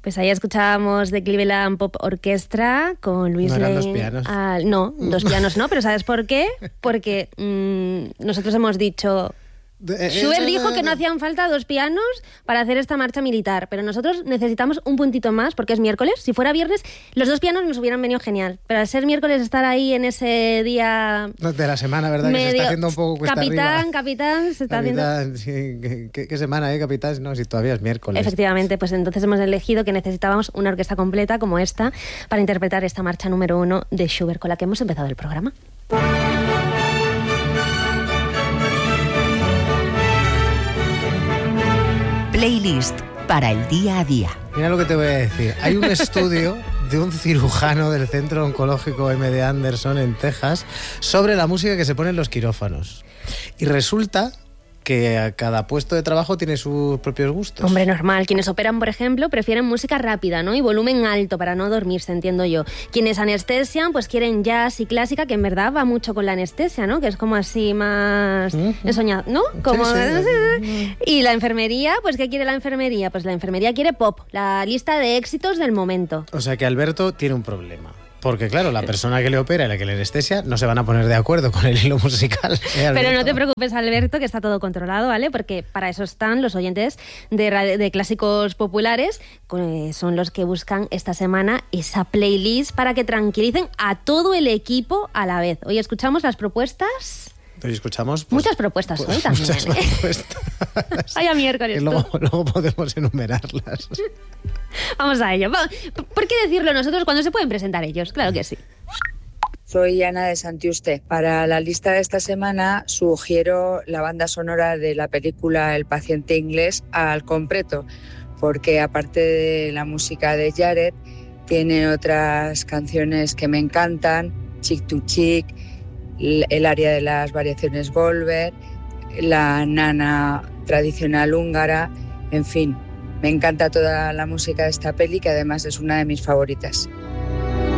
Pues ahí escuchábamos The Cleveland Pop Orchestra con Luis No eran Lane. dos pianos. No, dos pianos no, pero ¿sabes por qué? Porque nosotros hemos dicho... Schubert dijo que no hacían falta dos pianos para hacer esta marcha militar, pero nosotros necesitamos un puntito más porque es miércoles. Si fuera viernes, los dos pianos nos hubieran venido genial, pero al ser miércoles estar ahí en ese día de la semana, ¿verdad? Que se está haciendo un poco cuesta arriba. Capitán, se está haciendo... Sí, ¿qué semana, capitán? No, si todavía es miércoles. Efectivamente, pues entonces hemos elegido que necesitábamos una orquesta completa como esta para interpretar esta marcha número 1 de Schubert, con la que hemos empezado el programa. Playlist para el día a día. Mira lo que te voy a decir. Hay un estudio de un cirujano del Centro Oncológico MD Anderson en Texas sobre la música que se pone en los quirófanos. Y resulta que a cada puesto de trabajo tiene sus propios gustos. Hombre, normal. Quienes operan, por ejemplo, prefieren música rápida, ¿no? Y volumen alto para no dormirse, entiendo yo. Quienes anestesian, pues quieren jazz y clásica, que en verdad va mucho con la anestesia, ¿no? Que es como así más ensoñado, ¿no? Como... Sí. Y la enfermería, pues ¿qué quiere la enfermería? Pues la enfermería quiere pop, la lista de éxitos del momento. O sea que Alberto tiene un problema. Porque claro, la persona que le opera y la que le anestesia no se van a poner de acuerdo con el hilo musical. Pero no te preocupes, Alberto, que está todo controlado, ¿vale? Porque para eso están los oyentes de clásicos populares, son los que buscan esta semana esa playlist para que tranquilicen a todo el equipo a la vez. Hoy escuchamos las propuestas... Hoy escuchamos... muchas propuestas hoy también. Muchas propuestas. Vaya miércoles. Luego podemos enumerarlas. Vamos a ello. ¿Por qué decirlo nosotros cuando se pueden presentar ellos? Claro que sí. Soy Ana de Santiuste. Para la lista de esta semana sugiero la banda sonora de la película El paciente inglés al completo, porque aparte de la música de Jared, tiene otras canciones que me encantan, Chick to Chick, el área de las variaciones Volver, la nana tradicional húngara, en fin, me encanta toda la música de esta peli, que además es una de mis favoritas.